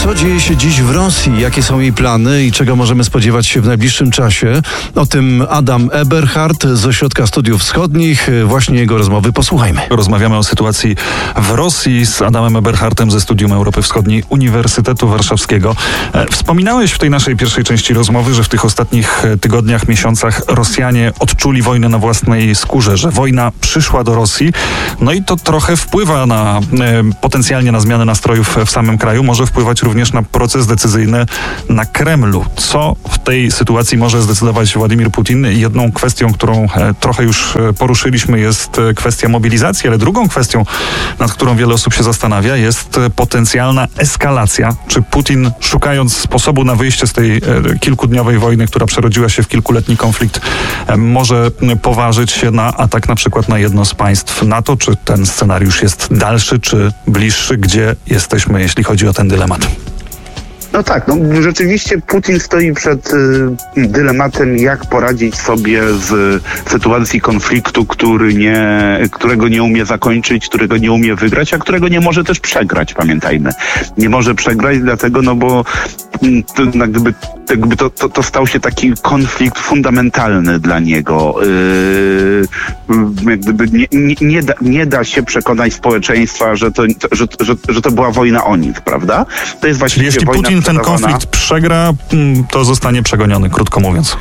Co dzieje się dziś w Rosji? Jakie są jej plany i czego możemy spodziewać się w najbliższym czasie? O tym Adam Eberhard z Ośrodka Studiów Wschodnich. Właśnie jego rozmowy posłuchajmy. Rozmawiamy o sytuacji w Rosji z Adamem Eberhardtem ze Studium Europy Wschodniej Uniwersytetu Warszawskiego. Wspominałeś w tej naszej pierwszej części rozmowy, że w tych ostatnich tygodniach, miesiącach Rosjanie odczuli wojnę na własnej skórze, że wojna przyszła do Rosji. No i to trochę wpływa potencjalnie na zmianę nastrojów w samym kraju. Może wpływać również na proces decyzyjny na Kremlu. Co w tej sytuacji może zdecydować Władimir Putin? Jedną kwestią, którą trochę już poruszyliśmy, jest kwestia mobilizacji, ale drugą kwestią, nad którą wiele osób się zastanawia, jest potencjalna eskalacja. Czy Putin, szukając sposobu na wyjście z tej kilkudniowej wojny, która przerodziła się w kilkuletni konflikt, może poważyć się na atak na przykład na jedno z państw NATO? Czy ten scenariusz jest dalszy, czy bliższy? Gdzie jesteśmy, jeśli chodzi o ten dylemat? No tak, rzeczywiście Putin stoi przed dylematem, jak poradzić sobie z sytuacji konfliktu, którego nie umie zakończyć, którego nie umie wygrać, a którego nie może też przegrać, pamiętajmy. Nie może przegrać dlatego, bo to stał się taki konflikt fundamentalny dla niego. Nie da się przekonać społeczeństwa, że to była wojna o nic, prawda? To jest właściwie jeśli wojna Putin ten konflikt przegra, to zostanie przegoniony, krótko mówiąc.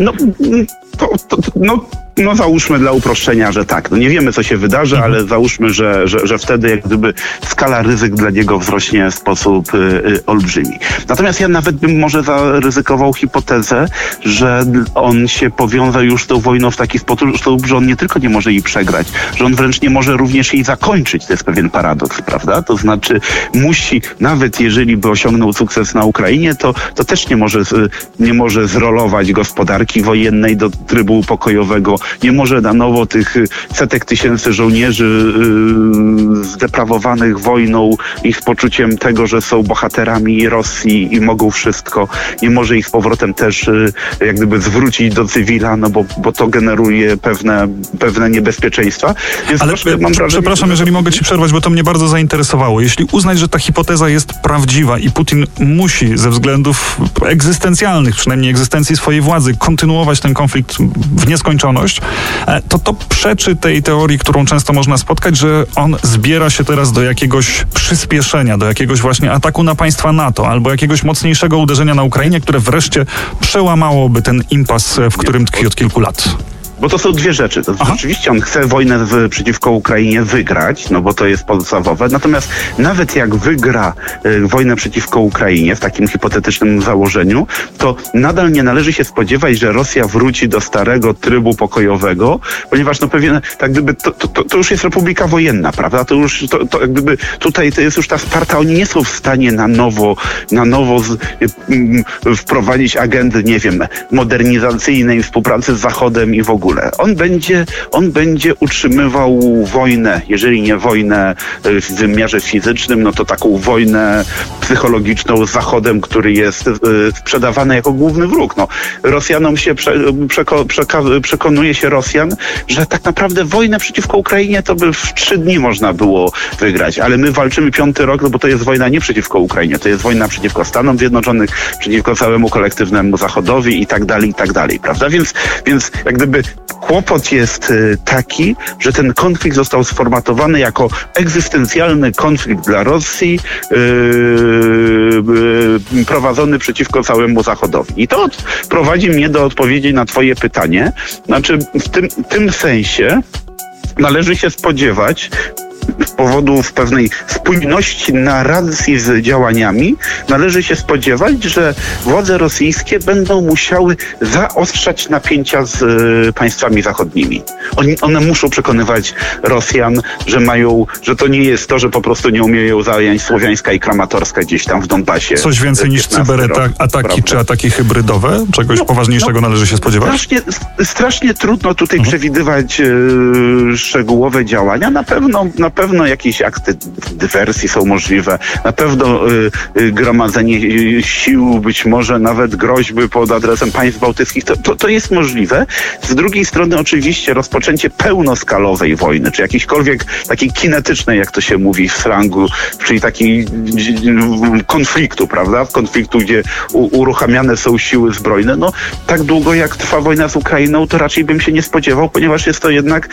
No załóżmy dla uproszczenia, że tak. Nie wiemy, co się wydarzy, ale załóżmy, że wtedy jak gdyby skala ryzyk dla niego wzrośnie w sposób olbrzymi. Natomiast ja nawet bym może zaryzykował hipotezę, że on się powiąże już z tą wojną w taki sposób, że on nie tylko nie może jej przegrać, że on wręcz nie może również jej zakończyć. To jest pewien paradoks, prawda? To znaczy musi, nawet jeżeli by osiągnął sukces na Ukrainie, to też nie może zrolować gospodarki wojennej do trybu pokojowego, nie może na nowo tych setek tysięcy żołnierzy zdeprawowanych wojną i z poczuciem tego, że są bohaterami Rosji i mogą wszystko, nie może ich z powrotem też jak gdyby zwrócić do cywila, bo to generuje pewne niebezpieczeństwa. Więc ale mam wrażenie, przepraszam, jeżeli mogę ci przerwać, bo to mnie bardzo zainteresowało. Jeśli uznać, że ta hipoteza jest prawdziwa i Putin musi ze względów egzystencjalnych, przynajmniej egzystencji swojej władzy, kontynuować ten konflikt w nieskończoność, to przeczy tej teorii, którą często można spotkać, że on zbiera się teraz do jakiegoś przyspieszenia, do jakiegoś właśnie ataku na państwa NATO albo jakiegoś mocniejszego uderzenia na Ukrainie, które wreszcie przełamałoby ten impas, w którym tkwi od kilku lat. Bo to są dwie rzeczy. Rzeczywiście on chce wojnę przeciwko Ukrainie wygrać, bo to jest podstawowe. Natomiast nawet jak wygra wojnę przeciwko Ukrainie w takim hipotetycznym założeniu, to nadal nie należy się spodziewać, że Rosja wróci do starego trybu pokojowego, ponieważ tak gdyby to już jest republika wojenna, prawda? To jak gdyby tutaj to jest już ta Sparta, oni nie są w stanie na nowo wprowadzić agendy, nie wiem, modernizacyjnej współpracy z Zachodem i w ogóle. On będzie utrzymywał wojnę, jeżeli nie wojnę w wymiarze fizycznym, to taką wojnę psychologiczną z Zachodem, który jest sprzedawany jako główny wróg. Rosjanom się przekonuje się Rosjan, że tak naprawdę wojnę przeciwko Ukrainie to by w 3 dni można było wygrać, ale my walczymy 5. rok, bo to jest wojna nie przeciwko Ukrainie, to jest wojna przeciwko Stanom Zjednoczonych, przeciwko całemu kolektywnemu Zachodowi i tak dalej, prawda? Więc jak gdyby kłopot jest taki, że ten konflikt został sformatowany jako egzystencjalny konflikt dla Rosji, prowadzony przeciwko całemu Zachodowi. I to prowadzi mnie do odpowiedzi na twoje pytanie. Znaczy w tym sensie należy się spodziewać, z powodu pewnej spójności narracji z działaniami, należy się spodziewać, że władze rosyjskie będą musiały zaostrzać napięcia z państwami zachodnimi. One muszą przekonywać Rosjan, że to nie jest to, że po prostu nie umieją zająć Słowiańska i Kramatorska gdzieś tam w Donbasie. Coś więcej niż cyberataki czy ataki hybrydowe? Czegoś poważniejszego należy się spodziewać? Strasznie trudno tutaj przewidywać szczegółowe działania. Na pewno pewno jakieś akty dywersji są możliwe, na pewno gromadzenie sił, być może nawet groźby pod adresem państw bałtyckich, to jest możliwe. Z drugiej strony oczywiście rozpoczęcie pełnoskalowej wojny, czy jakiejśkolwiek takiej kinetycznej, jak to się mówi w slangu, czyli takiej konfliktu, prawda? Konfliktu, gdzie uruchamiane są siły zbrojne. No, tak długo jak trwa wojna z Ukrainą, to raczej bym się nie spodziewał, ponieważ jest to jednak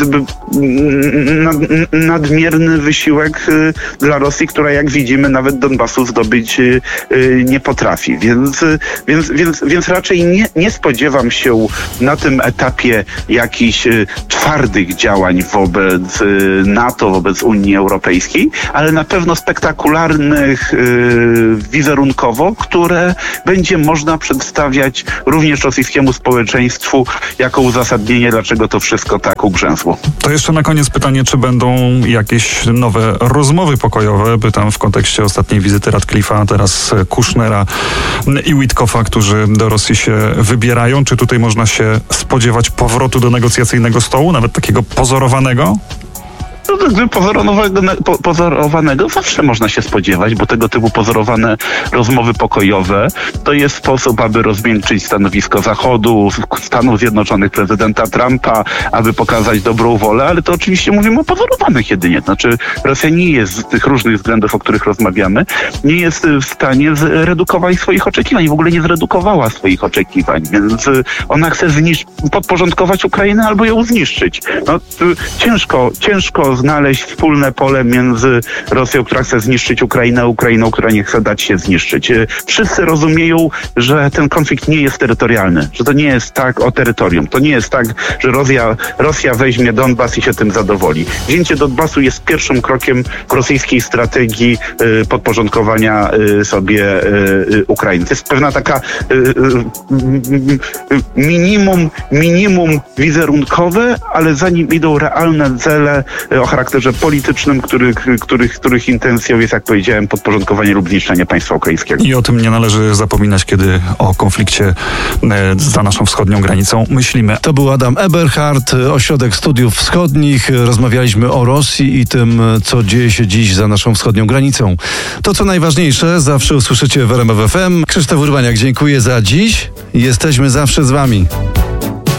nadmierny wysiłek dla Rosji, która, jak widzimy, nawet Donbasu zdobyć nie potrafi. Więc raczej nie spodziewam się na tym etapie jakichś twardych działań wobec NATO, wobec Unii Europejskiej, ale na pewno spektakularnych wizerunkowo, które będzie można przedstawiać również rosyjskiemu społeczeństwu jako uzasadnienie, dlaczego to wszystko tak ugrzęzło. To jeszcze na koniec pytanie, czy będą jakieś nowe rozmowy pokojowe? Pytam w kontekście ostatniej wizyty Radcliffe'a, teraz Kushnera i Witkoffa, którzy do Rosji się wybierają. Czy tutaj można się spodziewać powrotu do negocjacyjnego stołu, nawet takiego pozorowanego? Pozorowanego zawsze można się spodziewać, bo tego typu pozorowane rozmowy pokojowe to jest sposób, aby rozmiękczyć stanowisko Zachodu, Stanów Zjednoczonych, prezydenta Trumpa, aby pokazać dobrą wolę, ale to oczywiście mówimy o pozorowanych jedynie. Znaczy Rosja nie jest z tych różnych względów, o których rozmawiamy, nie jest w stanie zredukować swoich oczekiwań, w ogóle nie zredukowała swoich oczekiwań, więc ona chce podporządkować Ukrainę albo ją zniszczyć. No, ciężko znaleźć wspólne pole między Rosją, która chce zniszczyć Ukrainę, a Ukrainą, która nie chce dać się zniszczyć. Wszyscy rozumieją, że ten konflikt nie jest terytorialny, że to nie jest tak o terytorium. To nie jest tak, że Rosja weźmie Donbas i się tym zadowoli. Wzięcie Donbasu jest pierwszym krokiem w rosyjskiej strategii podporządkowania sobie Ukrainy. To jest pewna taka minimum wizerunkowe, ale za nim idą realne cele o charakterze politycznym, których intencją jest, jak powiedziałem, podporządkowanie lub zniszczenie państwa ukraińskiego. I o tym nie należy zapominać, kiedy o konflikcie za naszą wschodnią granicą myślimy. To był Adam Eberhard, Ośrodek Studiów Wschodnich. Rozmawialiśmy o Rosji i tym, co dzieje się dziś za naszą wschodnią granicą. To, co najważniejsze, zawsze usłyszycie w RMF FM. Krzysztof Urbaniak, dziękuję za dziś. Jesteśmy zawsze z wami.